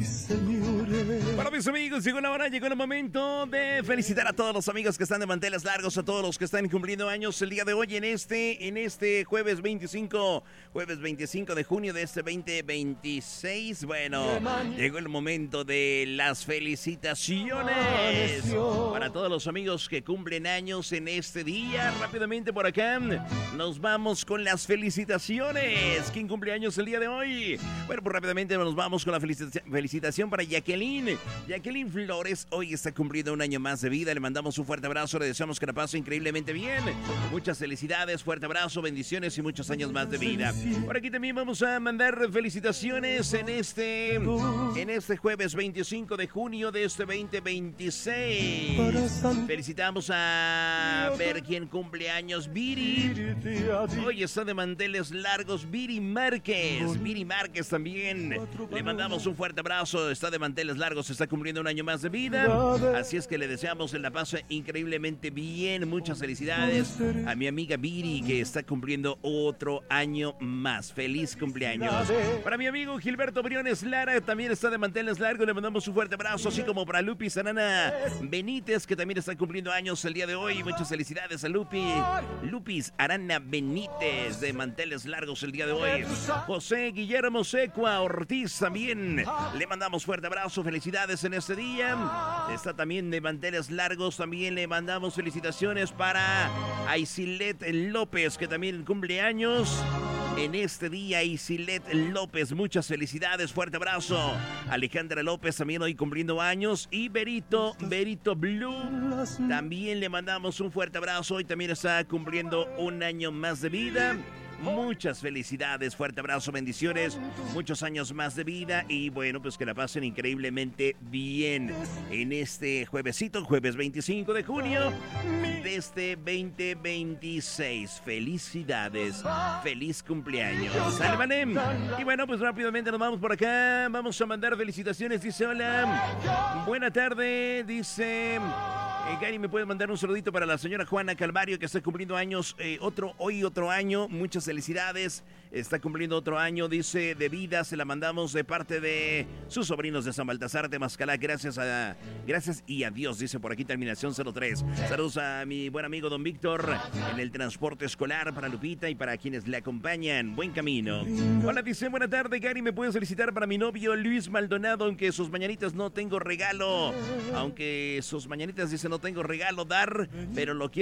Bueno, mis amigos, llegó la hora, llegó el momento de felicitar a todos los amigos que están de manteles largos, a todos los que están cumpliendo años el día de hoy en este jueves 25 de junio de este 2026. Bueno, llegó el momento de las felicitaciones para todos los amigos que cumplen años en este día. Rápidamente por acá nos vamos con las felicitaciones. ¿Quién cumple años el día de hoy? Bueno, pues rápidamente nos vamos con la felicitación para Jacqueline Flores. Hoy está cumpliendo un año más de vida. Le mandamos un fuerte abrazo. Le deseamos que la pase increíblemente bien. Muchas felicidades, fuerte abrazo, bendiciones y muchos años más de vida. Por aquí también vamos a mandar felicitaciones en este jueves 25 de junio de este 2026. Felicitamos a ver quién cumple años. Viri. Hoy está de manteles largos Viri Márquez. Viri Márquez también. Le mandamos un fuerte abrazo. Está de manteles largos, está cumpliendo un año más de vida. Así es que le deseamos que la pase increíblemente bien. Muchas felicidades a mi amiga Viri, que está cumpliendo otro año más. Feliz cumpleaños. Para mi amigo Gilberto Briones Lara, también está de manteles largos. Le mandamos un fuerte abrazo, así como para Lupis Arana Benítez, que también está cumpliendo años el día de hoy. Muchas felicidades a Lupis Arana Benítez, de manteles largos el día de hoy. José Guillermo Secua Ortiz también le mandamos fuerte abrazo, felicidades en este día. Está también de manteles largos. También le mandamos felicitaciones para Aisilet López, que también cumple años en este día. Aisilet López, muchas felicidades, fuerte abrazo. Alejandra López también hoy cumpliendo años. Y Berito Blue, también le mandamos un fuerte abrazo. Hoy también está cumpliendo un año más de vida. Muchas felicidades, fuerte abrazo, bendiciones, muchos años más de vida y bueno, pues que la pasen increíblemente bien en este juevesito, jueves 25 de junio de este 2026. Felicidades, feliz cumpleaños. ¡Sálvale! Y bueno, pues rápidamente nos vamos por acá, vamos a mandar felicitaciones. Dice, hola, buena tarde, dice... Gary, ¿me puedes mandar un saludito para la señora Juana Calvario, que está cumpliendo años, otro año? Muchas felicidades, está cumpliendo otro año, dice, de vida. Se la mandamos de parte de sus sobrinos de San Baltasar de Mascalá. Gracias y adiós, dice por aquí, terminación 03. Saludos a mi buen amigo don Víctor en el transporte escolar, para Lupita y para quienes le acompañan. Buen camino. Hola, dice, buena tarde, Gary, ¿me puedes felicitar para mi novio Luis Maldonado? Aunque sus mañanitas no tengo regalo, dice, no tengo regalo dar, pero lo quiero